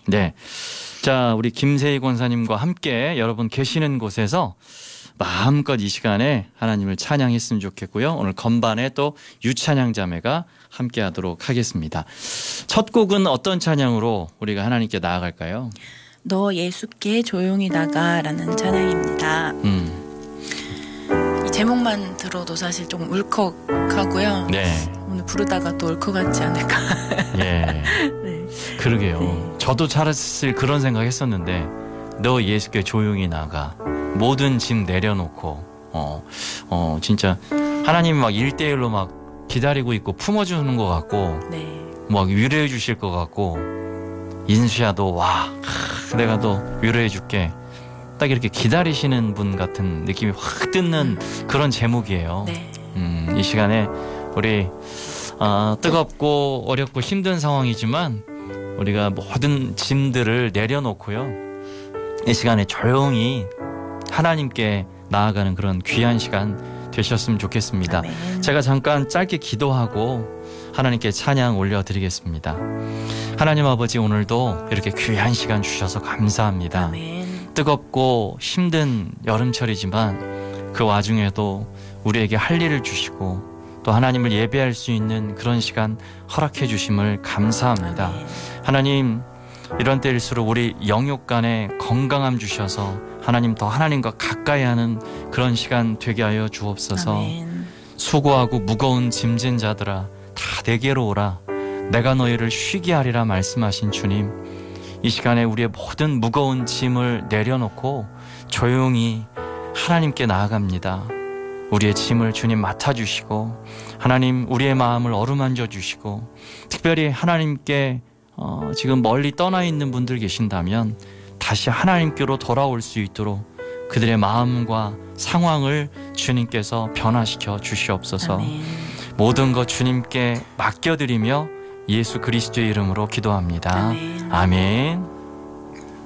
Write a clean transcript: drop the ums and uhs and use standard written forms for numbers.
네. 자, 우리 김세희 권사님과 함께 여러분 계시는 곳에서 마음껏 이 시간에 하나님을 찬양했으면 좋겠고요. 오늘 건반에 또 유찬양 자매가 함께 하도록 하겠습니다. 첫 곡은 어떤 찬양으로 우리가 하나님께 나아갈까요? 너 예수께 조용히 나가라는 찬양입니다. 이 제목만 들어도 사실 좀 울컥하고요. 네. 오늘 부르다가 또 울컥하지 않을까. 예. 네. 그러게요. 네. 저도 사실 그런 생각했었는데 너 예수께 조용히 나가. 모든 짐 내려놓고 진짜 하나님 막 1대1로 막 기다리고 있고 품어주는 것 같고 네. 막 위로해 주실 것 같고 인수야 너 와 내가 너 위로해 줄게 딱 이렇게 기다리시는 분 같은 느낌이 확 드는 그런 제목이에요. 네. 이 시간에 우리 뜨겁고 어렵고 힘든 상황이지만 우리가 모든 짐들을 내려놓고요. 이 시간에 조용히 하나님께 나아가는 그런 귀한 시간 되셨으면 좋겠습니다. 아멘. 제가 잠깐 짧게 기도하고 하나님께 찬양 올려드리겠습니다. 하나님 아버지 오늘도 이렇게 귀한 시간 주셔서 감사합니다. 아멘. 뜨겁고 힘든 여름철이지만 그 와중에도 우리에게 할 일을 주시고 또 하나님을 예배할 수 있는 그런 시간 허락해 주심을 감사합니다. 아멘. 하나님 이런 때일수록 우리 영육 간에 건강함 주셔서 하나님 더 하나님과 가까이 하는 그런 시간 되게 하여 주옵소서. 아멘. 수고하고 무거운 짐진 자들아 다 내게로 오라. 내가 너희를 쉬게 하리라 말씀하신 주님, 이 시간에 우리의 모든 무거운 짐을 내려놓고 조용히 하나님께 나아갑니다. 우리의 짐을 주님 맡아주시고 하나님 우리의 마음을 어루만져 주시고 특별히 하나님께 지금 멀리 떠나 있는 분들 계신다면 다시 하나님께로 돌아올 수 있도록 그들의 마음과 상황을 주님께서 변화시켜 주시옵소서. 아멘. 모든 것 주님께 맡겨드리며 예수 그리스도의 이름으로 기도합니다. 아멘. 아멘.